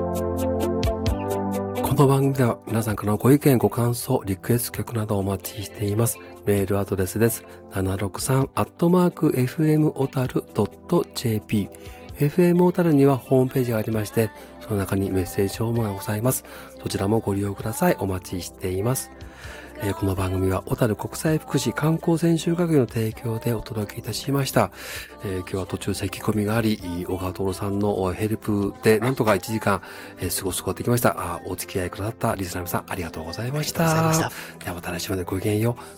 この番組では皆さんからのご意見、ご感想、リクエスト曲などお待ちしています。メールアドレスです。763@fmotaru.jp FM 小樽にはホームページがありまして、その中にメッセージフォームがございます。そちらもご利用ください。お待ちしています。この番組は小樽国際福祉観光専修学院の提供でお届けいたしました。今日は途中咳込みがあり、小川徹さんのヘルプでなんとか1時間、過ごすことができました。お付き合いくださったリスナーの皆さんありがとうございました。ではまた来週までごきげんよう。